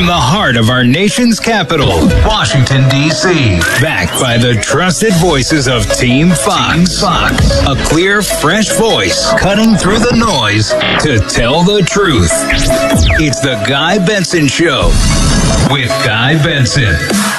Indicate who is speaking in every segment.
Speaker 1: From the heart of our nation's capital, Washington, D.C. Backed by the trusted voices of Team Fox. A clear, fresh voice cutting through the noise to tell the truth. It's the Guy Benson Show with Guy Benson.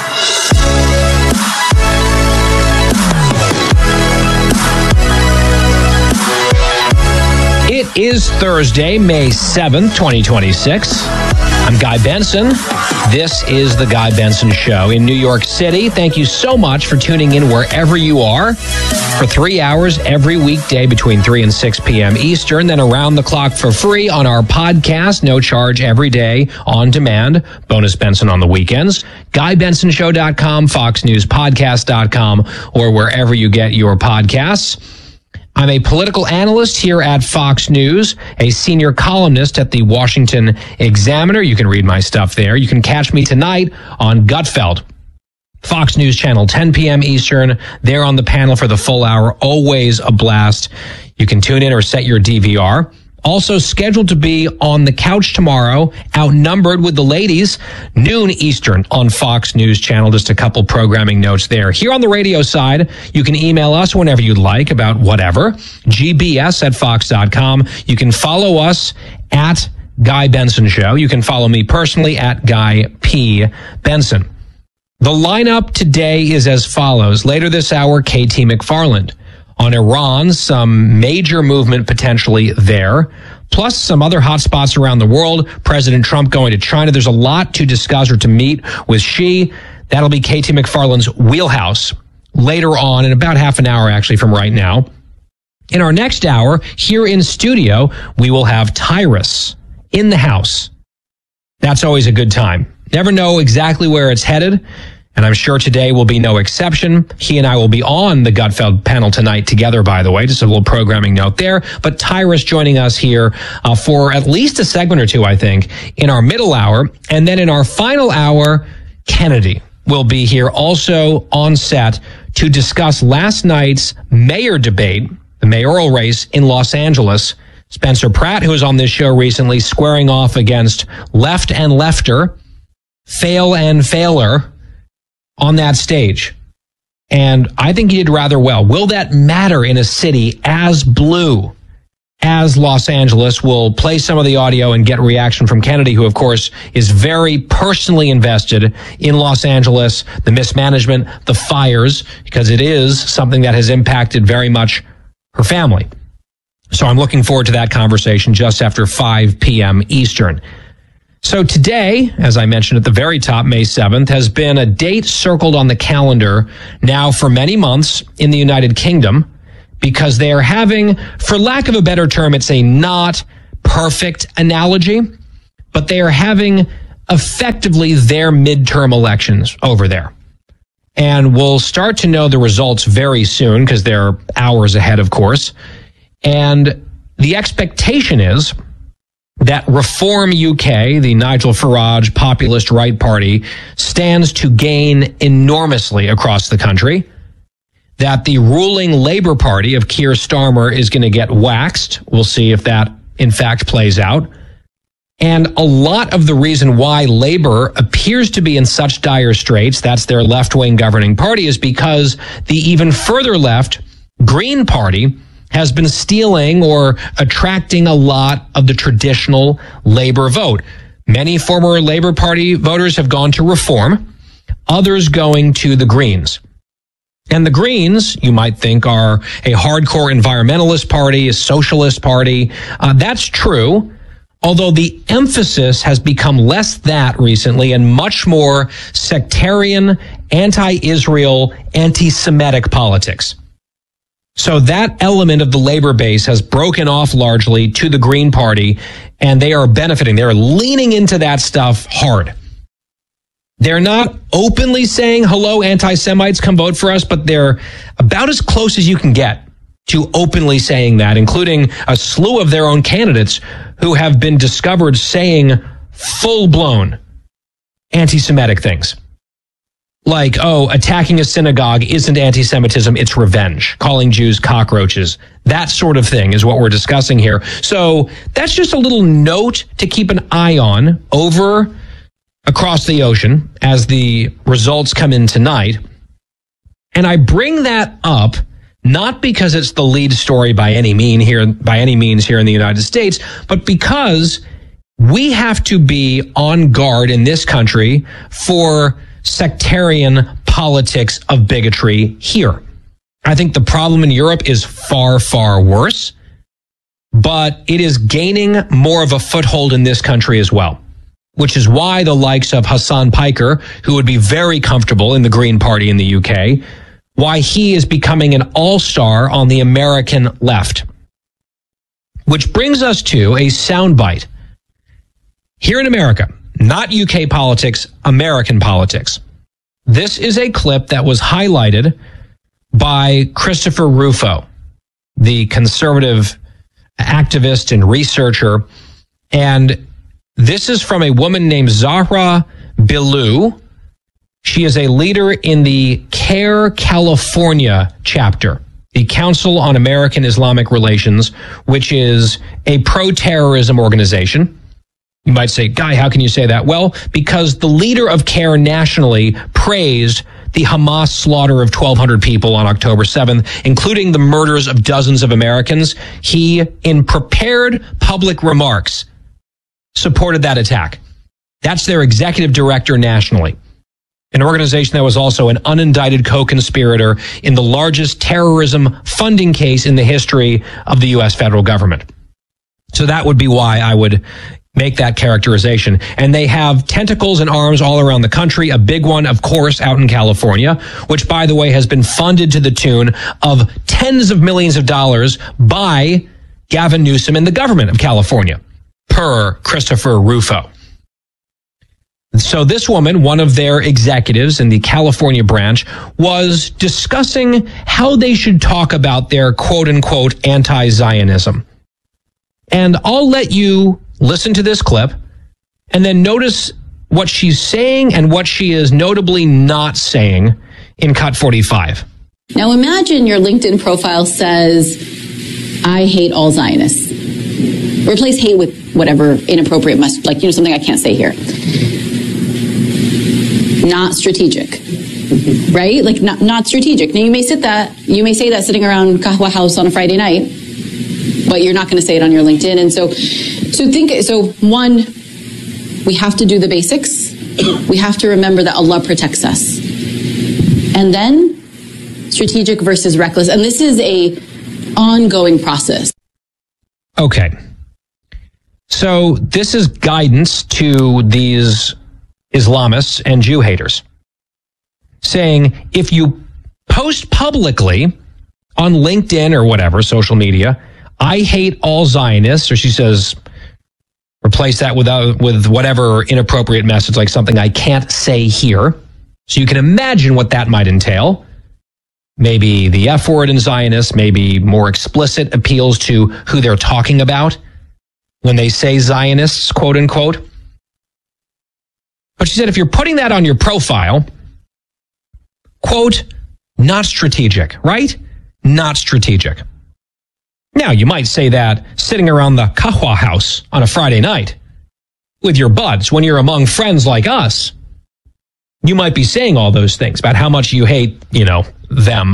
Speaker 2: It is Thursday, May 7th, 2026. I'm Guy Benson. This is the Guy Benson Show in New York City. Thank you so much for tuning in wherever you are for 3 hours every weekday between 3 and 6 p.m. Eastern, then around the clock for free on our podcast, no charge every day on demand. Bonus Benson on the weekends. GuyBensonShow.com, FoxNewsPodcast.com, or wherever you get your podcasts. I'm a political analyst here at Fox News, a senior columnist at the Washington Examiner. You can read my stuff there. You can catch me tonight on Gutfeld, Fox News Channel, 10 p.m. Eastern. There on the panel for the full hour. Always a blast. You can tune in or set your DVR. Also scheduled to be on the couch tomorrow, outnumbered with the ladies, noon Eastern on Fox News Channel. Just a couple programming notes there. Here on the radio side, you can email us whenever you'd like about whatever, gbs@fox.com. You can follow us at Guy Benson Show. You can follow me personally at Guy P. Benson. The lineup today is as follows. Later this hour, KT McFarland. On Iran, some major movement potentially there, plus some other hot spots around the world. President Trump going to China. There's a lot to discuss or to meet with Xi. That'll be KT McFarland's wheelhouse later on in about half an hour, actually, from right now. In our next hour, here in studio, we will have Tyrus in the house. That's always a good time. Never know exactly where it's headed. And I'm sure today will be no exception. He and I will be on the Gutfeld panel tonight together, by the way. Just a little programming note there. But Tyrus joining us here for at least a segment or two, I think, in our middle hour. And then in our final hour, Kennedy will be here also on set to discuss last night's mayor debate, the mayoral race in Los Angeles. Spencer Pratt, who was on this show recently, squaring off against left and lefter, fail and failer, on that stage. And I think he did rather well. Will that matter in a city as blue as Los Angeles? We'll play some of the audio and get reaction from Kennedy, who, of course, is very personally invested in Los Angeles, the mismanagement, the fires, because it is something that has impacted very much her family. So I'm looking forward to that conversation just after 5 p.m. Eastern. So today, as I mentioned at the very top, May 7th, has been a date circled on the calendar now for many months in the United Kingdom because they are having, for lack of a better term, it's a not perfect analogy, but they are having effectively their midterm elections over there. And we'll start to know the results very soon because they're hours ahead, of course. And the expectation is that Reform UK, the Nigel Farage populist right party, stands to gain enormously across the country, that the ruling Labour Party of Keir Starmer is going to get waxed. We'll see if that, in fact, plays out. And a lot of the reason why Labour appears to be in such dire straits, that's their left-wing governing party, is because the even further left Green Party has been stealing or attracting a lot of the traditional Labour vote. Many former Labour Party voters have gone to Reform, others going to the Greens. And the Greens, you might think, are a hardcore environmentalist party, a socialist party. That's true, although the emphasis has become less that recently and much more sectarian, anti-Israel, anti-Semitic politics. So that element of the labor base has broken off largely to the Green Party, and they are benefiting. They're leaning into that stuff hard. They're not openly saying, hello, anti-Semites, come vote for us, but they're about as close as you can get to openly saying that, including a slew of their own candidates who have been discovered saying full-blown anti-Semitic things. Like, oh, attacking a synagogue isn't anti-Semitism, it's revenge. Calling Jews cockroaches. That sort of thing is what we're discussing here. So that's just a little note to keep an eye on over across the ocean as the results come in tonight. And I bring that up not because it's the lead story by any means here in the United States, but because we have to be on guard in this country for sectarian politics of bigotry here. I think the problem in Europe is far, far worse, but it is gaining more of a foothold in this country as well, which is why the likes of Hassan Piker, who would be very comfortable in the Green Party in the UK, why he is becoming an all-star on the American left. Which brings us to a soundbite. Here in America, not UK politics, American politics. This is a clip that was highlighted by Christopher Rufo, the conservative activist and researcher. And this is from a woman named Zahra Billoo. She is a leader in the CARE California chapter, the Council on American Islamic Relations, which is a pro-terrorism organization. You might say, Guy, how can you say that? Well, because the leader of CARE nationally praised the Hamas slaughter of 1,200 people on October 7th, including the murders of dozens of Americans. He, in prepared public remarks, supported that attack. That's their executive director nationally. An organization that was also an unindicted co-conspirator in the largest terrorism funding case in the history of the U.S. federal government. So that would be why I would make that characterization. And they have tentacles and arms all around the country. A big one, of course, out in California, which, by the way, has been funded to the tune of tens of millions of dollars by Gavin Newsom and the government of California, per Christopher Rufo. So this woman, one of their executives in the California branch, was discussing how they should talk about their quote-unquote anti-Zionism. And I'll let you listen to this clip and then notice what she's saying and what she is notably not saying in Cut 45.
Speaker 3: Now imagine your LinkedIn profile says, I hate all Zionists. Replace hate with whatever inappropriate must, like, something I can't say here. Not strategic, right? Like not strategic. Now you may say that sitting around Kahwa House on a Friday night, but you're not going to say it on your LinkedIn. And so one, we have to do the basics. We have to remember that Allah protects us. And then strategic versus reckless. And this is a ongoing process.
Speaker 2: Okay. So this is guidance to these Islamists and Jew haters, saying if you post publicly on LinkedIn or whatever, social media, I hate all Zionists, or she says, replace that with whatever inappropriate message, like something I can't say here. So you can imagine what that might entail. Maybe the F word in Zionists, maybe more explicit appeals to who they're talking about when they say Zionists, quote unquote. But she said, if you're putting that on your profile, quote, not strategic, right? Not strategic. Now, you might say that sitting around the Kahwa House on a Friday night with your buds when you're among friends like us. You might be saying all those things about how much you hate, them.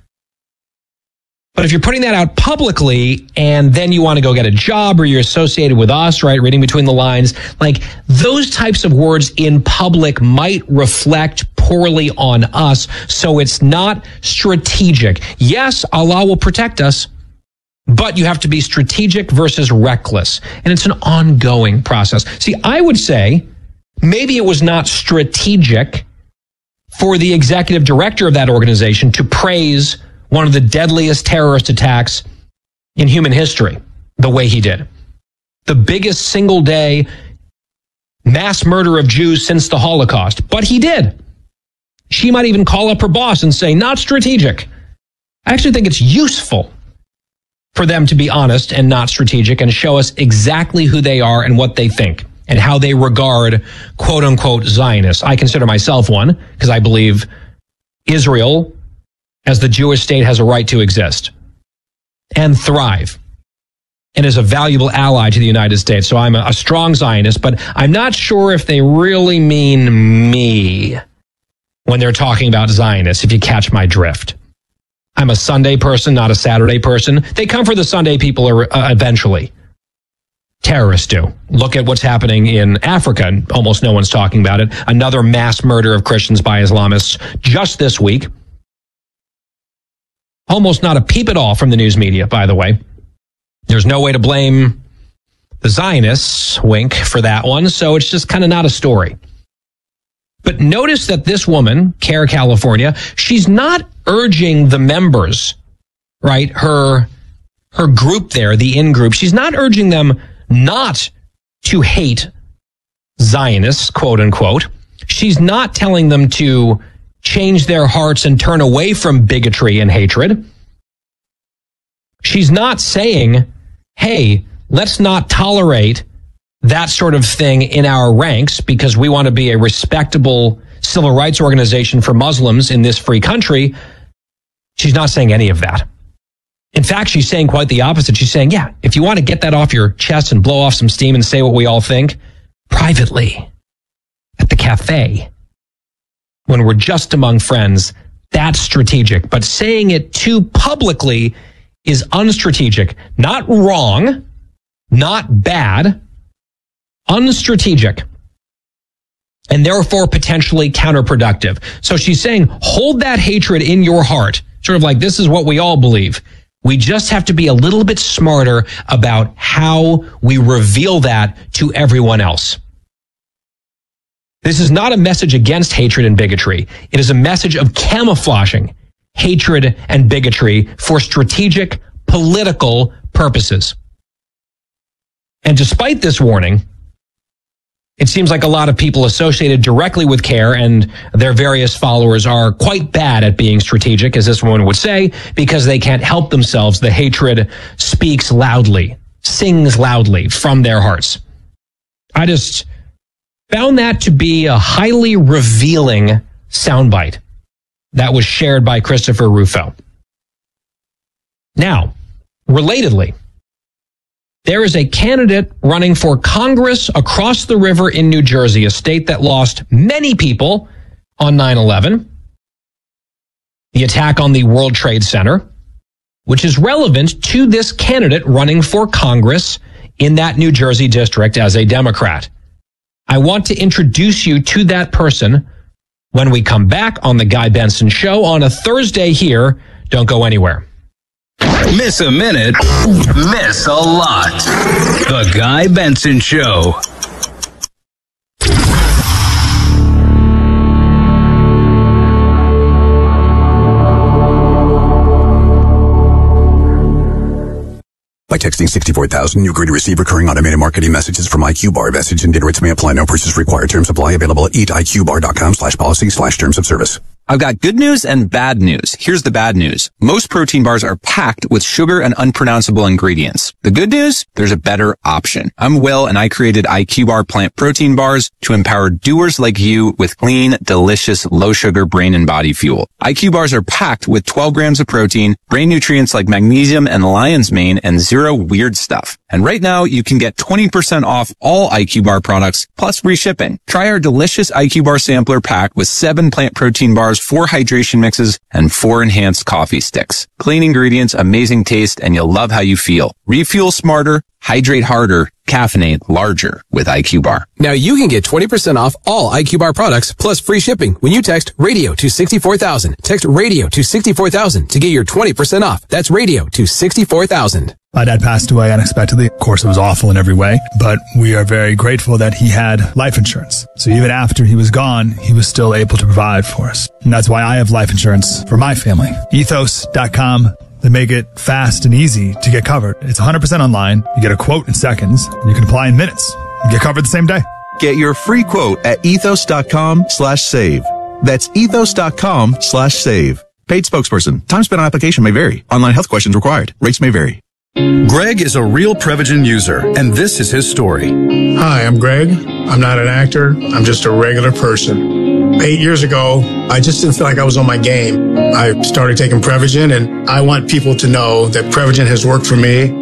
Speaker 2: But if you're putting that out publicly and then you want to go get a job or you're associated with us, right, reading between the lines, like those types of words in public might reflect poorly on us. So it's not strategic. Yes, Allah will protect us, but you have to be strategic versus reckless. And it's an ongoing process. See, I would say maybe it was not strategic for the executive director of that organization to praise one of the deadliest terrorist attacks in human history, the way he did. The biggest single day mass murder of Jews since the Holocaust. But he did. She might even call up her boss and say, not strategic. I actually think it's useful for them to be honest and not strategic and show us exactly who they are and what they think and how they regard quote unquote Zionists. I consider myself one because I believe Israel as the Jewish state has a right to exist and thrive and is a valuable ally to the United States. So I'm a strong Zionist, but I'm not sure if they really mean me when they're talking about Zionists, if you catch my drift. I'm a Sunday person, not a Saturday person. They come for the Sunday people eventually. Terrorists do. Look at what's happening in Africa. Almost no one's talking about it. Another mass murder of Christians by Islamists just this week. Almost not a peep at all from the news media, by the way. There's no way to blame the Zionists, wink, for that one, so it's just kind of not a story. But notice that this woman, CARE California, she's not urging the members, right, her group there, the in-group, she's not urging them not to hate Zionists, quote unquote. She's not telling them to change their hearts and turn away from bigotry and hatred. She's not saying, hey, let's not tolerate that sort of thing in our ranks because we want to be a respectable civil rights organization for Muslims in this free country. She's not saying any of that. In fact, she's saying quite the opposite. She's saying, yeah, if you want to get that off your chest and blow off some steam and say what we all think, privately, at the cafe, when we're just among friends, that's strategic. But saying it too publicly is unstrategic. Not wrong, not bad, unstrategic, and therefore potentially counterproductive. So she's saying, hold that hatred in your heart. Sort of like, this is what we all believe. We just have to be a little bit smarter about how we reveal that to everyone else. This is not a message against hatred and bigotry. It is a message of camouflaging hatred and bigotry for strategic political purposes. And despite this warning, it seems like a lot of people associated directly with CARE and their various followers are quite bad at being strategic, as this woman would say, because they can't help themselves. The hatred speaks loudly, sings loudly from their hearts. I just found that to be a highly revealing soundbite that was shared by Christopher Rufo. Now, relatedly, there is a candidate running for Congress across the river in New Jersey, a state that lost many people on 9/11, the attack on the World Trade Center, which is relevant to this candidate running for Congress in that New Jersey district as a Democrat. I want to introduce you to that person when we come back on the Guy Benson Show on a Thursday here. Don't go anywhere.
Speaker 1: Miss a minute, miss a lot. The Guy Benson Show.
Speaker 4: By texting 64,000, you agree to receive recurring automated marketing messages from IQ Bar. Message and data rates may apply. No purchase required. Terms apply. Available at eatiqbar.com/policy/terms of service.
Speaker 5: I've got good news and bad news. Here's the bad news. Most protein bars are packed with sugar and unpronounceable ingredients. The good news? There's a better option. I'm Will, and I created IQ Bar plant protein bars to empower doers like you with clean, delicious, low-sugar brain and body fuel. IQ Bars are packed with 12 grams of protein, brain nutrients like magnesium and lion's mane, and zero weird stuff. And right now, you can get 20% off all IQ Bar products, plus free shipping. Try our delicious IQ Bar sampler pack with 7 plant protein bars, 4 hydration mixes, and 4 enhanced coffee sticks. Clean ingredients, amazing taste, and you'll love how you feel. Refuel smarter, hydrate harder, caffeinate larger with IQ Bar.
Speaker 6: Now you can get 20% off all IQ Bar products plus free shipping when you text radio to 64,000. Text radio to 64,000 to get your 20% off. That's radio to 64,000.
Speaker 7: My dad passed away unexpectedly. Of course, it was awful in every way, but we are very grateful that he had life insurance. So even after he was gone, he was still able to provide for us. And that's why I have life insurance for my family. Ethos.com. They make it fast and easy to get covered. It's 100% online. You get a quote in seconds, and you can apply in minutes. You get covered the same day.
Speaker 8: Get your free quote at ethos.com/save. That's ethos.com/save. Paid spokesperson. Time spent on application may vary. Online health questions required. Rates may vary.
Speaker 9: Greg is a real Prevagen user, and this is his story.
Speaker 10: Hi, I'm Greg. I'm not an actor. I'm just a regular person. 8 years ago, I just didn't feel like I was on my game. I started taking Prevagen, and I want people to know that Prevagen has worked for me.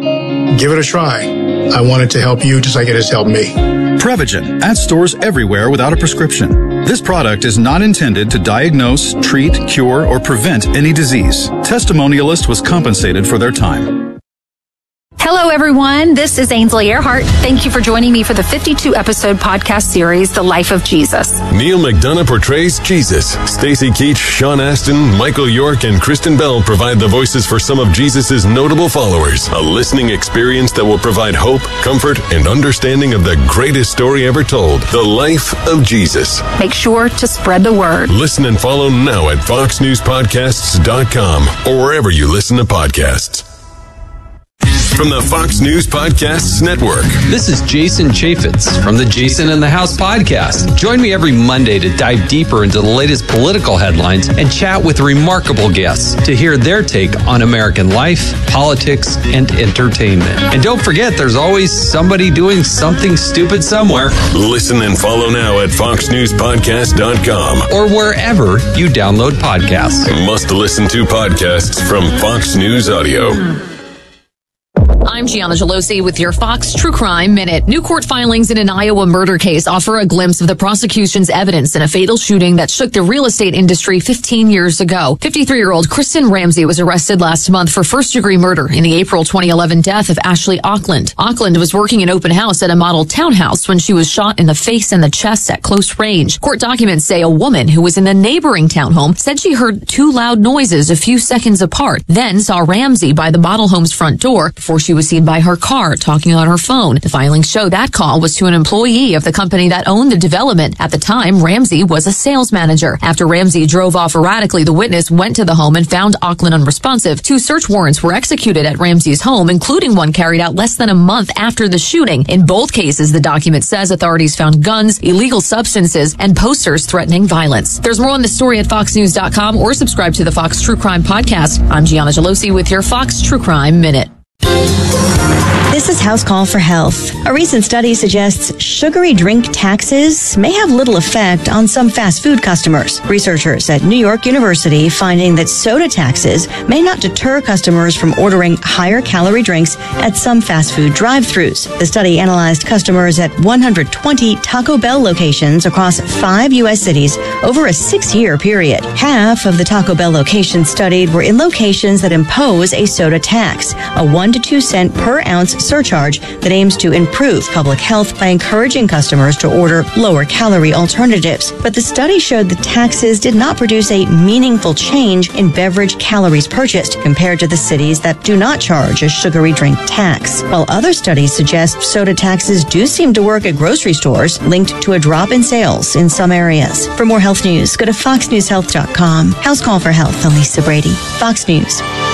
Speaker 10: Give it a try. I want it to help you just like it has helped me.
Speaker 9: Prevagen, at stores everywhere without a prescription. This product is not intended to diagnose, treat, cure, or prevent any disease. Testimonialist was compensated for their time.
Speaker 11: Hello, everyone. This is Ainsley Earhart. Thank you for joining me for the 52-episode podcast series, The Life of Jesus.
Speaker 12: Neil McDonough portrays Jesus. Stacey Keach, Sean Astin, Michael York, and Kristen Bell provide the voices for some of Jesus' notable followers. A listening experience that will provide hope, comfort, and understanding of the greatest story ever told, The Life of Jesus.
Speaker 11: Make sure to spread the word.
Speaker 12: Listen and follow now at foxnewspodcasts.com or wherever you listen to podcasts. From the Fox News Podcasts Network.
Speaker 13: This is Jason Chaffetz from the Jason in the House podcast. Join me every Monday to dive deeper into the latest political headlines and chat with remarkable guests to hear their take on American life, politics, and entertainment. And don't forget, there's always somebody doing something stupid somewhere.
Speaker 12: Listen and follow now at foxnewspodcast.com
Speaker 13: or wherever you download podcasts.
Speaker 12: Must listen to podcasts from Fox News Audio.
Speaker 14: I'm Gianna Gelosi with your Fox True Crime Minute. New court filings in an Iowa murder case offer a glimpse of the prosecution's evidence in a fatal shooting that shook the real estate industry 15 years ago. 53-year-old Kristen Ramsey was arrested last month for first-degree murder in the April 2011 death of Ashley Auckland. Auckland was working an open house at a model townhouse when she was shot in the face and the chest at close range. Court documents say a woman who was in the neighboring townhome said she heard two loud noises a few seconds apart, then saw Ramsey by the model home's front door before she was seen by her car talking on her phone. The filings show that call was to an employee of the company that owned the development. At the time, Ramsey was a sales manager. After Ramsey drove off erratically, the witness went to the home and found Auckland unresponsive. 2 search warrants were executed at Ramsey's home, including one carried out less than a month after the shooting. In both cases, the document says authorities found guns, illegal substances, and posters threatening violence. There's more on the story at foxnews.com or subscribe to the Fox True Crime Podcast. I'm Gianna Gelosi with your Fox True Crime Minute.
Speaker 15: This is House Call for Health. A recent study suggests sugary drink taxes may have little effect on some fast food customers. Researchers at New York University finding that soda taxes may not deter customers from ordering higher calorie drinks at some fast food drive-thrus. The study analyzed customers at 120 Taco Bell locations across 5 U.S. cities over a 6-year period. Half of the Taco Bell locations studied were in locations that impose a soda tax, a 1 to 2 cent per ounce surcharge that aims to improve public health by encouraging customers to order lower calorie alternatives. But the study showed the taxes did not produce a meaningful change in beverage calories purchased compared to the cities that do not charge a sugary drink tax. While other studies suggest soda taxes do seem to work at grocery stores, linked to a drop in sales in some areas. For more health news, go to foxnewshealth.com. House Call for Health, Elisa Brady. Fox News.